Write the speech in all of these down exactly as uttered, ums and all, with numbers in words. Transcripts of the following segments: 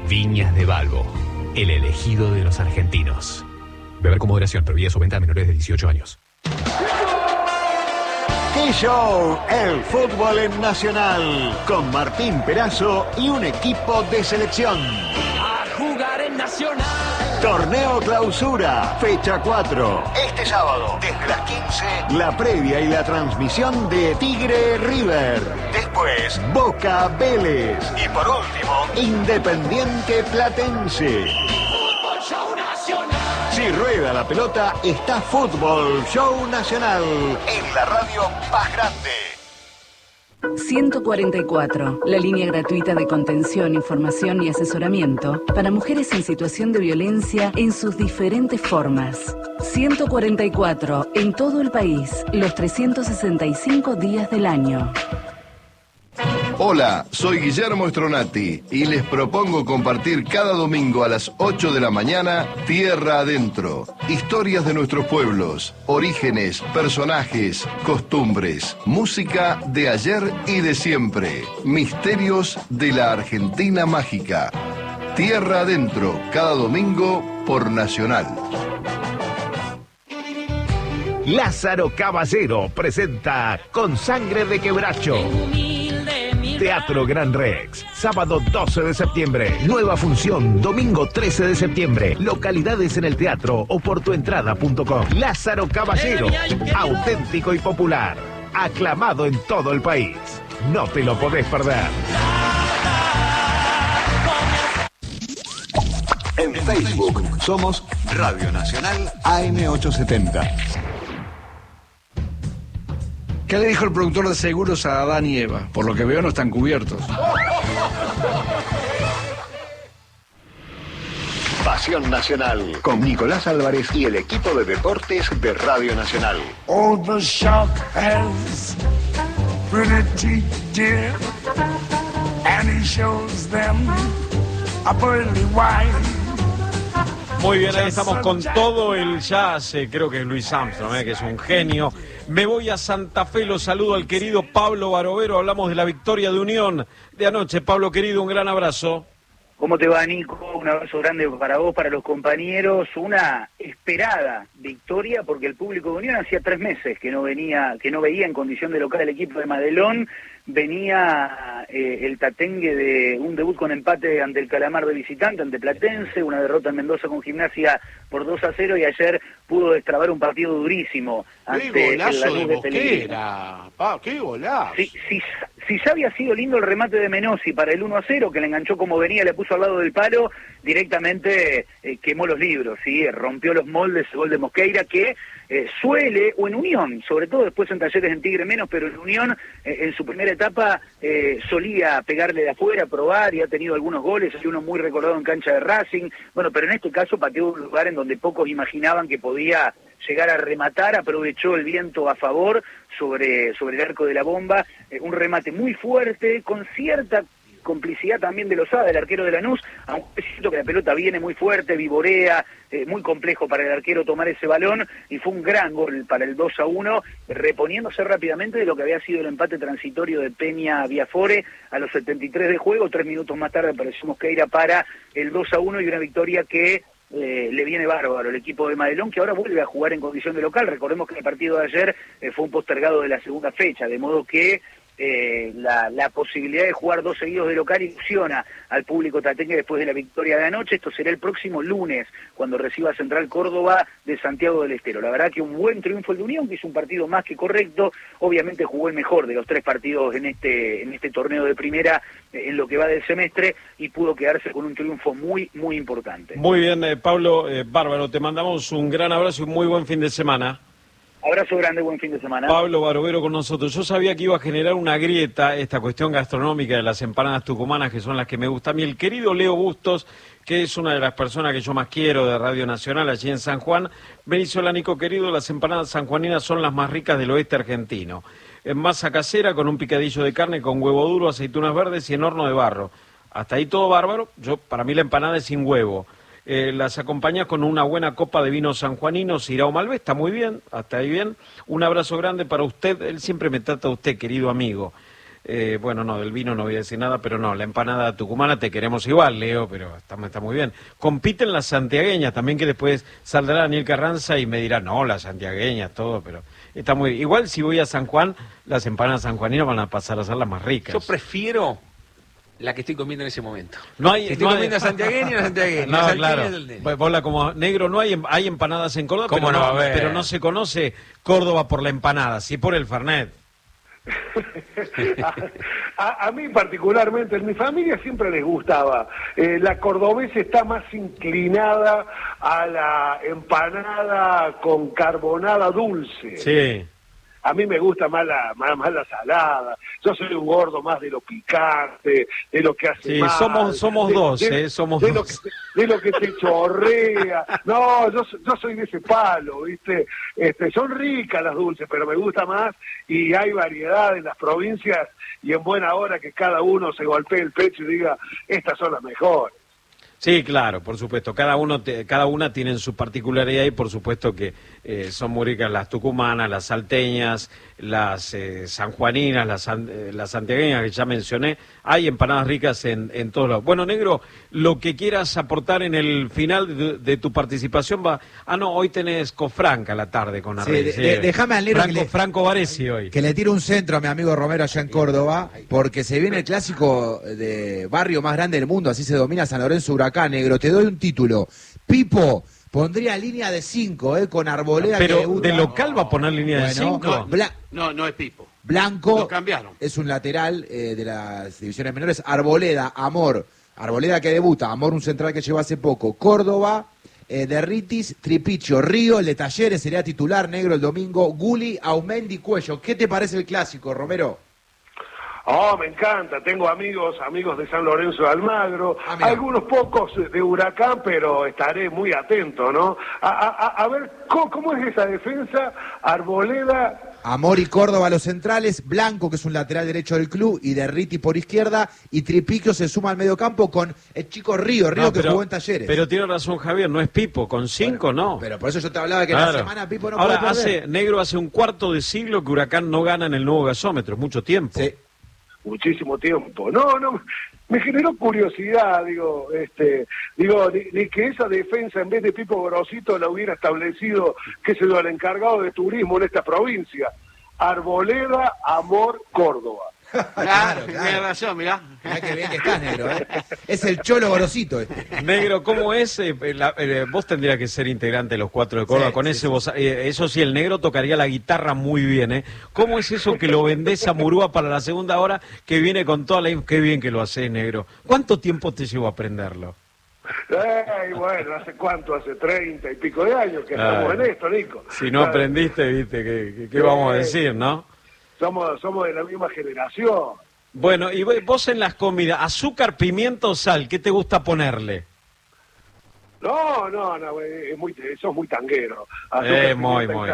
Viñas de Balbo, el elegido de los argentinos. Beber con moderación, prohibida su venta a menores de dieciocho años. ¡Qué show! El fútbol en Nacional, con Martín Perazo y un equipo de selección. A jugar en Nacional. Torneo Clausura, fecha cuatro. Este sábado, desde las quince, la previa y la transmisión de Tigre River. Después, Boca Vélez. Y por último, Independiente Platense. Fútbol Show Nacional. Si rueda la pelota, está Fútbol Show Nacional en la radio más grande. ciento cuarenta y cuatro, la línea gratuita de contención, información y asesoramiento para mujeres en situación de violencia en sus diferentes formas. ciento cuarenta y cuatro, en todo el país, los trescientos sesenta y cinco días del año. Hola, soy Guillermo Stronati y les propongo compartir cada domingo a las ocho de la mañana Tierra Adentro. Historias de nuestros pueblos, orígenes, personajes, costumbres, música de ayer y de siempre, misterios de la Argentina mágica. Tierra Adentro, cada domingo por Nacional. Lázaro Caballero presenta Con Sangre de Quebracho. Teatro Gran Rex, sábado doce de septiembre, nueva función, domingo trece de septiembre, localidades en el teatro o por tuentrada punto com. Lázaro Caballero, auténtico y popular, aclamado en todo el país. No te lo podés perder. En Facebook somos Radio Nacional A M ochocientos setenta. ¿Qué le dijo el productor de seguros a Adán y Eva? Por lo que veo no están cubiertos. Pasión Nacional, con Nicolás Álvarez y el equipo de deportes de Radio Nacional. Oh, the shark has pretty teeth, dear, and he shows them a pearly white. Muy bien, ahí estamos con todo el jazz, eh, creo que es Louis Armstrong, eh, que es un genio. Me voy a Santa Fe, lo saludo al querido Pablo Barovero, hablamos de la victoria de Unión de anoche. Pablo, querido, un gran abrazo. ¿Cómo te va, Nico? Un abrazo grande para vos, para los compañeros. Una esperada victoria porque el público de Unión hacía tres meses que no venía, que no veía en condición de local el equipo de Madelón. Venía eh, el tatengue de un debut con empate ante el Calamar de visitante, ante Platense, una derrota en Mendoza con Gimnasia por dos a cero y ayer pudo destrabar un partido durísimo ante ¡Qué el golazo Lanús de de Pellegrini. Mosquera! Pa, ¡Qué golazo! Si, si, si ya había sido lindo el remate de Menossi para el uno a cero, que le enganchó como venía, le puso al lado del palo, directamente eh, quemó los libros, ¿sí? Rompió los moldes el gol de Mosqueira, que eh, suele, o en Unión, sobre todo después en Talleres en Tigre menos, pero en Unión, eh, en su primera etapa, eh, solía pegarle de afuera, probar, y ha tenido algunos goles, hay uno muy recordado en cancha de Racing, bueno, pero en este caso pateó un lugar en donde pocos imaginaban que podía llegar a rematar, aprovechó el viento a favor sobre, sobre el arco de la bomba, eh, un remate muy fuerte, con cierta complicidad también de Lozada, el arquero de Lanús, aunque es cierto que la pelota viene muy fuerte, vivorea, eh, muy complejo para el arquero tomar ese balón, y fue un gran gol para el dos a uno, reponiéndose rápidamente de lo que había sido el empate transitorio de Peña Viafore a los setenta y tres de juego. Tres minutos más tarde apareció Mosqueira para el dos a uno y una victoria que Eh, le viene bárbaro el equipo de Madelón, que ahora vuelve a jugar en condición de local. Recordemos que el partido de ayer eh, fue un postergado de la segunda fecha, de modo que eh, la, la posibilidad de jugar dos seguidos de local ilusiona al público tatengue después de la victoria de anoche. Esto será el próximo lunes, cuando reciba Central Córdoba de Santiago del Estero. La verdad que un buen triunfo el de Unión, que hizo un partido más que correcto. Obviamente jugó el mejor de los tres partidos en este, en este torneo de primera, eh, en lo que va del semestre, y pudo quedarse con un triunfo muy, muy importante. Muy bien, eh, Pablo, eh, bárbaro, te mandamos un gran abrazo y un muy buen fin de semana. Abrazo grande, buen fin de semana. Pablo Barovero con nosotros. Yo sabía que iba a generar una grieta esta cuestión gastronómica de las empanadas tucumanas, que son las que me gustan a mí. El querido Leo Bustos, que es una de las personas que yo más quiero de Radio Nacional allí en San Juan, me dice: hola Nico querido, las empanadas sanjuaninas son las más ricas del oeste argentino. En masa casera, con un picadillo de carne, con huevo duro, aceitunas verdes y en horno de barro. Hasta ahí todo bárbaro. Yo, para mí la empanada es sin huevo. Eh, las acompañas con una buena copa de vino sanjuanino, Syrah o Malbec, está muy bien, hasta ahí bien. Un abrazo grande para usted, él siempre me trata a usted, querido amigo. Eh, bueno, no, del vino no voy a decir nada, pero no, la empanada tucumana te queremos igual, Leo, pero está, está muy bien. Compiten las santiagueñas, también que después saldrá Daniel Carranza y me dirá, no, las santiagueñas, todo, pero está muy bien. Igual si voy a San Juan, las empanadas sanjuaninas van a pasar a ser las más ricas. Yo prefiero la que estoy comiendo en ese momento. No hay, estoy no comiendo hay... santiagueña y la santiagueña. No, la claro. del Bola como negro, no hay, hay empanadas en Córdoba, ¿Cómo pero no va no, a haber? pero no se conoce Córdoba por la empanada, sí por el Fernet. a, a, a mí particularmente, en mi familia siempre les gustaba. Eh, la cordobesa está más inclinada a la empanada con carbonada dulce. Sí. A mí me gusta más la, más, más la salada. Yo soy un gordo más de lo picante, de lo que hace Sí, mal. somos, somos de, dos, de, eh, somos de dos. Lo que, de lo que te chorrea. No, yo, yo soy de ese palo, ¿viste? Este, son ricas las dulces, pero me gusta más y hay variedad en las provincias y en buena hora que cada uno se golpee el pecho y diga, estas son las mejores. Sí, claro, por supuesto. Cada uno, te, cada una tiene su particularidad y por supuesto que eh, son muy ricas las tucumanas, las salteñas, las eh, sanjuaninas, las, eh, las santiagueñas que ya mencioné. Hay empanadas ricas en, en todos lados. Bueno, Negro, lo que quieras aportar en el final de, de tu participación va... Ah, no, hoy tenés Cofranca a la tarde con Arrey. Sí, de, de, déjame al Negro Franco, que le, Franco Varesi hoy. Que le tire un centro a mi amigo Romero allá en Córdoba, porque se viene el clásico de barrio más grande del mundo, así se domina San Lorenzo Huracán. Negro, te doy un título. Pipo pondría línea de cinco, eh, con Arboleda. Pero que debuta. de local va a poner línea de Bueno, cinco. No, Bla- no, no es Pipo. Blanco Lo cambiaron. es un lateral eh, de las divisiones menores. Arboleda, Amor. Arboleda que debuta. Amor, un central que llegó hace poco. Córdoba, eh, Derritis, Tripicho, Río, el de Talleres sería titular, Negro, el domingo. Guli, Aumendi, Cuello. ¿Qué te parece el clásico, Romero? Oh, me encanta, tengo amigos, amigos de San Lorenzo de Almagro, Ah, algunos pocos de Huracán, pero estaré muy atento, ¿no? A, a, a ver, ¿cómo, ¿cómo es esa defensa? Arboleda... Amor y Córdoba los centrales, Blanco, que es un lateral derecho del club, y Derriti por izquierda, y Tripiquio se suma al medio campo con el chico Río, Río No, que pero, jugó en Talleres. Pero tiene razón Javier, no es Pipo, con cinco Bueno, no. Pero por eso yo te hablaba que Claro. en la semana Pipo no Ahora, puede perder. hace, Negro, hace un cuarto de siglo que Huracán no gana en el nuevo gasómetro, mucho tiempo. Sí. Muchísimo tiempo. No, no, me generó curiosidad, digo, este, digo, de, de que esa defensa en vez de Pipo Gorosito la hubiera establecido, qué sé yo, el encargado de turismo en esta provincia. Arboleda, Amor, Córdoba. Claro, tiene razón, mirá. Mirá qué bien que estás, Negro, ¿eh? Es el Cholo Gorosito este. Negro, ¿cómo es? Eh, la, eh, vos tendrías que ser integrante de los Cuatro de Córdoba. Sí, Con sí, ese sí. voz, eh, eso sí, el Negro tocaría la guitarra muy bien, ¿eh? ¿Cómo es eso que lo vendés a Murúa para la segunda hora, que viene con toda la... Qué bien que lo haces, Negro. ¿Cuánto tiempo te llevó a aprenderlo? Eh, bueno, ¿hace cuánto? Hace treinta y pico de años que Claro. estamos en esto, Nico. Si no Claro. aprendiste, viste, ¿qué, qué, qué vamos a decir, no? Somos, somos de la misma generación. Bueno, y vos en las comidas, azúcar, pimiento o sal, ¿qué te gusta ponerle? No, no, no, es muy, eso es muy tanguero. Eh, muy, muy.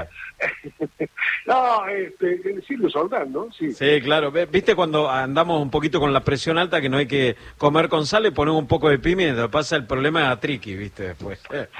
No, este, Silvio Soldán, ¿no? Sí. Sí, claro. Ve- ¿Viste cuando andamos un poquito con la presión alta que no hay que comer con sal, le ponemos un poco de pimienta? Pasa el problema de la triqui, ¿viste? Después.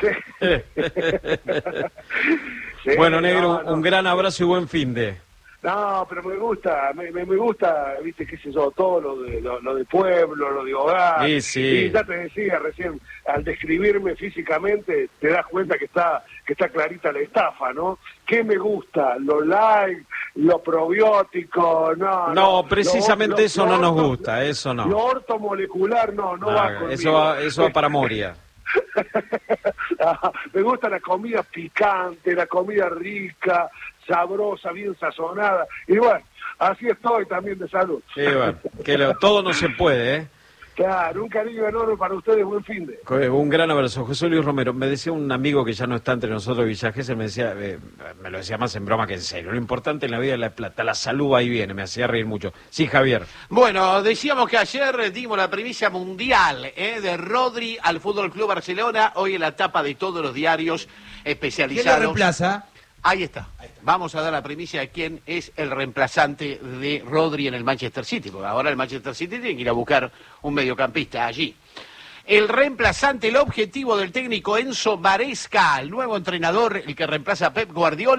Sí, Bueno, Negro, no, no. un gran abrazo y buen fin de... No, pero me gusta, me, me, me gusta, viste, qué sé yo, todo lo de, lo, lo de pueblo, lo de hogar. Sí, sí. Y ya te decía recién, al describirme físicamente, te das cuenta que está que está clarita la estafa, ¿no? ¿Qué me gusta? Lo light, lo probiótico, no. No, precisamente lo- eso lo no nos orto- gusta, eso no. Lo ortomolecular, no, no va Ah, conmigo. eso, va, eso va para Moria. Me gusta la comida picante, la comida rica, sabrosa, bien sazonada. Y bueno, así estoy también de salud. Sí, bueno, que lo- todo no se puede, ¿eh? Claro, un cariño enorme para ustedes, buen fin de. Un gran abrazo. José Luis Romero, me decía un amigo que ya no está entre nosotros, Villa Gesell, me decía, eh, me lo decía más en broma que en serio, lo importante en la vida es la plata, la salud ahí viene, me hacía reír mucho. Sí, Javier. Bueno, decíamos que ayer dimos la primicia mundial ¿eh? de Rodri al Fútbol Club Barcelona, hoy en la tapa de todos los diarios especializados. ¿Quién lo reemplaza? Ahí está. Vamos a dar la primicia de quién es el reemplazante de Rodri en el Manchester City, porque ahora el Manchester City tiene que ir a buscar un mediocampista allí. El reemplazante, el objetivo del técnico Enzo Maresca, el nuevo entrenador, el que reemplaza a Pep Guardiola,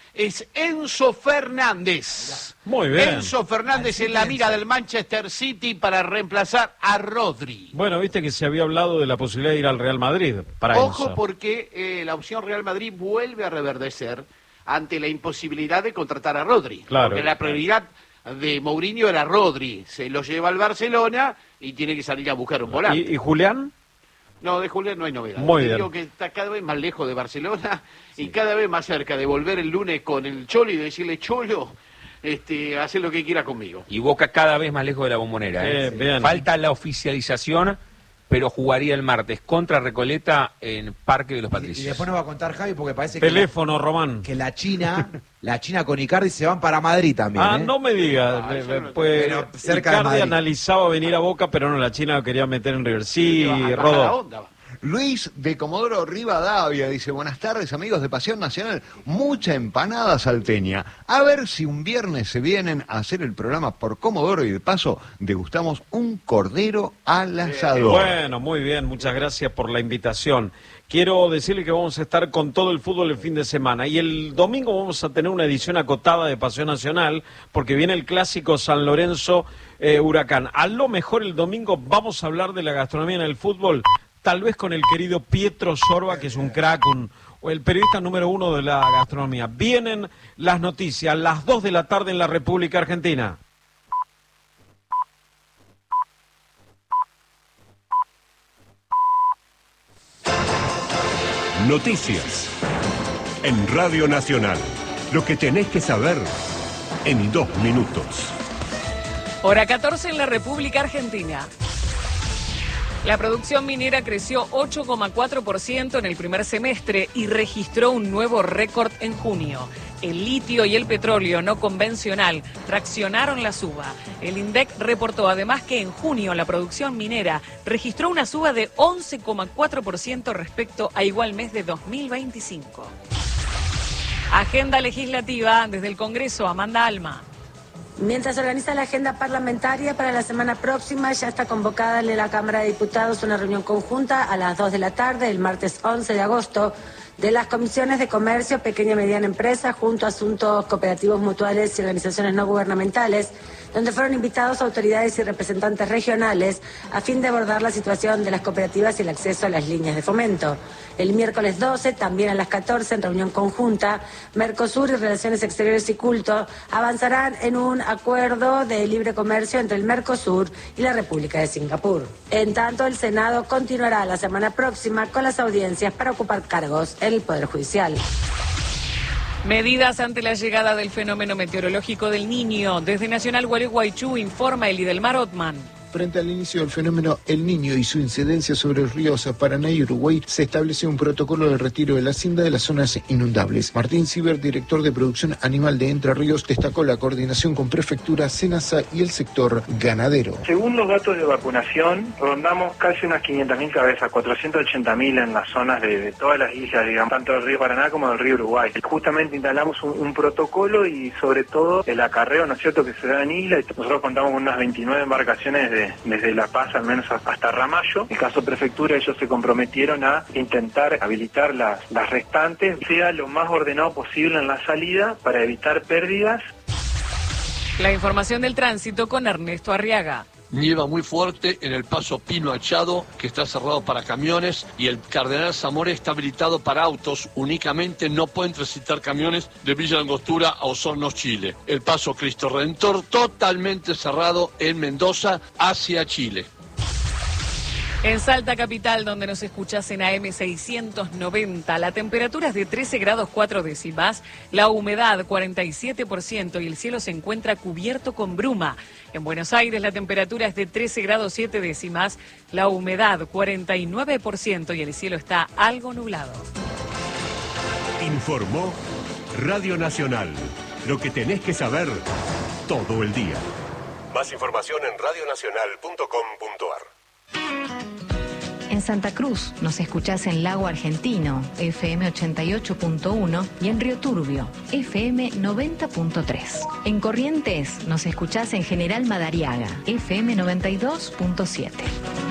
es Enzo Fernández. Muy bien. Enzo Fernández en la mira del Manchester City para reemplazar a Rodri. Bueno, viste que se había hablado de la posibilidad de ir al Real Madrid para Ojo Enzo. porque eh, la opción Real Madrid vuelve a reverdecer ante la imposibilidad de contratar a Rodri. Claro. Porque la prioridad de Mourinho era Rodri. Se lo lleva al Barcelona y tiene que salir a buscar un volante. ¿Y, y Julián? No, de Julián no hay novedad. Muy Te bien. digo que está cada vez más lejos de Barcelona y cada vez más cerca de volver el lunes con el Cholo y decirle, Cholo, este, hace lo que quiera conmigo. Y Boca cada vez más lejos de la Bombonera. ¿eh? Eh, bien. Falta la oficialización, pero jugaría el martes contra Recoleta en Parque de los Y Patricios. después nos va a contar Javi porque parece Teléfono, que la, Román. que la China, la China con Icardi se van para Madrid también. Ah, ¿eh? no me digas. Ah, eso no- pues, Pero cerca de Icardi Madrid. analizaba venir a Boca, pero no, la China lo quería meter en River. Sí, Baja- baja la Rodó. onda, va. Luis de Comodoro Rivadavia dice, buenas tardes amigos de Pasión Nacional, mucha empanada salteña. A ver si un viernes se vienen a hacer el programa por Comodoro y de paso degustamos un cordero al asador. Bueno, muy bien, muchas gracias por la invitación. Quiero decirle que vamos a estar con todo el fútbol el fin de semana y el domingo vamos a tener una edición acotada de Pasión Nacional porque viene el clásico San Lorenzo eh, Huracán. A lo mejor el domingo vamos a hablar de la gastronomía en el fútbol, tal vez con el querido Pietro Sorba, que es un crack, un, o el periodista número uno de la gastronomía. Vienen las noticias a las dos de la tarde en la República Argentina. Noticias en Radio Nacional. Lo que tenés que saber en dos minutos. Hora catorce en la República Argentina. La producción minera creció ocho coma cuatro por ciento en el primer semestre y registró un nuevo récord en junio. El litio y el petróleo no convencional traccionaron la suba. El INDEC reportó además que en junio la producción minera registró una suba de once coma cuatro por ciento respecto a igual mes de dos mil veinticinco. Agenda legislativa desde el Congreso, Amanda Alma. Mientras se organiza la agenda parlamentaria para la semana próxima, ya está convocada en la Cámara de Diputados una reunión conjunta a las dos de la tarde, el martes once de agosto, de las comisiones de comercio, pequeña y mediana empresa, junto a asuntos cooperativos mutuales y organizaciones no gubernamentales, donde fueron invitados autoridades y representantes regionales a fin de abordar la situación de las cooperativas y el acceso a las líneas de fomento. El miércoles doce, también a las catorce, en reunión conjunta, Mercosur y Relaciones Exteriores y Culto avanzarán en un acuerdo de libre comercio entre el Mercosur y la República de Singapur. En tanto, el Senado continuará la semana próxima con las audiencias para ocupar cargos en el Poder Judicial. Medidas ante la llegada del fenómeno meteorológico del Niño. Desde Nacional Gualeguaychú informa Elidelmar Otman. Frente al inicio del fenómeno El Niño y su incidencia sobre los ríos Paraná y Uruguay, se estableció un protocolo de retiro de la hacienda de las zonas inundables. Martín Ciber, director de producción animal de Entre Ríos, destacó la coordinación con Prefectura, Senasa y el sector ganadero. Según los datos de vacunación, rondamos casi unas quinientas mil cabezas, cuatrocientas ochenta mil en las zonas de, de todas las islas, digamos, tanto del río Paraná como del río Uruguay. Justamente instalamos un, un protocolo y sobre todo el acarreo, ¿no es cierto?, que se da en isla. Nosotros contamos con unas veintinueve embarcaciones de desde La Paz al menos hasta Ramallo. En el caso Prefectura, ellos se comprometieron a intentar habilitar las, las restantes, sea lo más ordenado posible en la salida para evitar pérdidas. La información del tránsito con Ernesto Arriaga. Nieva muy fuerte en el paso Pino Achado, que está cerrado para camiones, y el Cardenal Zamora está habilitado para autos únicamente. No pueden transitar camiones de Villa Angostura a Osorno, Chile. El paso Cristo Redentor totalmente cerrado en Mendoza hacia Chile. En Salta Capital, donde nos escuchás en A M seiscientos noventa, la temperatura es de trece grados cuatro décimas, la humedad cuarenta y siete por ciento y el cielo se encuentra cubierto con bruma. En Buenos Aires la temperatura es de trece grados siete décimas, la humedad cuarenta y nueve por ciento y el cielo está algo nublado. Informó Radio Nacional. Lo que tenés que saber todo el día. Más información en radio nacional punto com punto a r. En Santa Cruz nos escuchás en Lago Argentino, F M ochenta y ocho punto uno, y en Río Turbio, F M noventa punto tres. En Corrientes nos escuchás en General Madariaga, F M noventa y dos punto siete.